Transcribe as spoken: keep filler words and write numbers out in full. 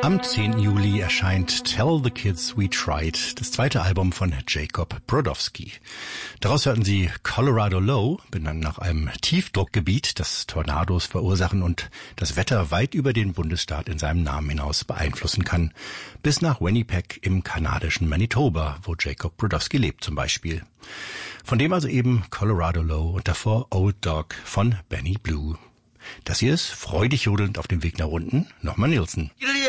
Am zehnten Juli erscheint Tell the Kids We Tried, das zweite Album von Jacob Brodowski. Daraus hörten Sie Colorado Low, benannt nach einem Tiefdruckgebiet, das Tornados verursachen und das Wetter weit über den Bundesstaat in seinem Namen hinaus beeinflussen kann, bis nach Winnipeg im kanadischen Manitoba, wo Jacob Brodowski lebt zum Beispiel. Von dem also eben Colorado Low und davor Old Dog von Benny Blue. Das hier ist freudig jodelnd auf dem Weg nach unten, nochmal Nilsson. Diddly